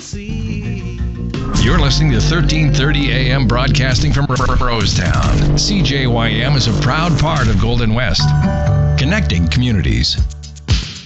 see. You're listening to 1330 AM broadcasting from Rosetown. CJYM is a proud part of Golden West, connecting communities.